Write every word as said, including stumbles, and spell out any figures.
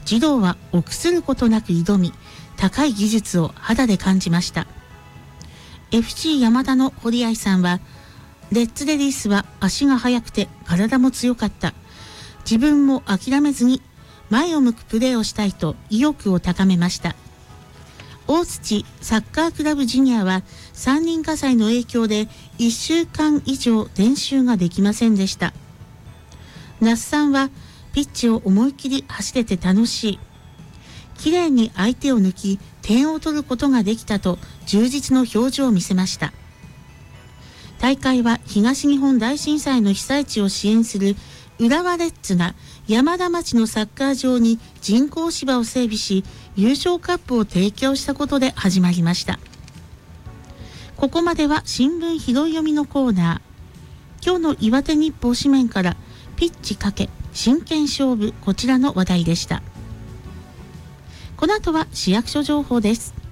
児童は臆することなく挑み、高い技術を肌で感じました。 エフシー 山田の堀合さんは、レッツレディースは足が速くて体も強かった。自分も諦めずに前を向くプレーをしたいと意欲を高めました。大槌サッカークラブジュニアは山林火災の影響でいっしゅうかん以上練習ができませんでした。那須さんはピッチを思い切り走れて楽しい。きれいに相手を抜き点を取ることができたと充実の表情を見せました。大会は東日本大震災の被災地を支援する浦和レッズが山田町のサッカー場に人工芝を整備し、優勝カップを提供したことで始まりました。ここまでは新聞拾い読みのコーナー。今日の岩手日報紙面からピッチかけ真剣勝負、こちらの話題でした。この後は市役所情報です。